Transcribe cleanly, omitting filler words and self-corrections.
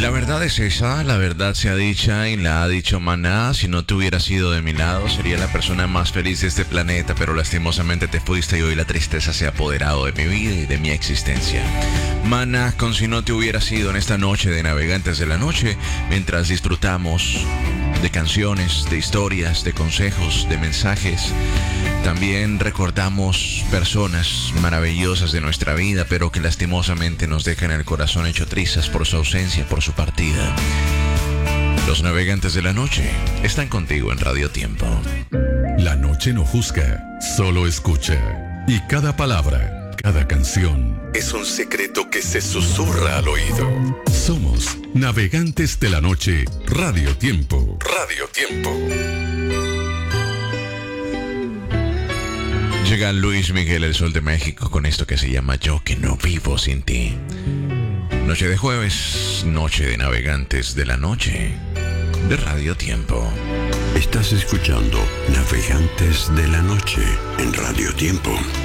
La verdad es esa, la verdad sea dicha y la ha dicho Maná. Si no te hubieras ido de mi lado, sería la persona más feliz de este planeta, pero lastimosamente te fuiste y hoy la tristeza se ha apoderado de mi vida y de mi existencia. Maná, con Si no te hubieras ido en esta noche de Navegantes de la Noche, mientras disfrutamos de canciones, de historias, de consejos, de mensajes. También recordamos personas maravillosas de nuestra vida, pero que lastimosamente nos dejan el corazón hecho trizas por su ausencia, por su partida. Los Navegantes de la Noche están contigo en Radio Tiempo. La noche no juzga, solo escucha. Y cada palabra, cada canción es un secreto que se susurra al oído. Somos Navegantes de la Noche, Radio Tiempo. Radio Tiempo. Llega Luis Miguel, el Sol de México, con esto que se llama Yo que no vivo sin ti. Noche de jueves, noche de Navegantes de la Noche, de Radio Tiempo. Estás escuchando Navegantes de la Noche en Radio Tiempo.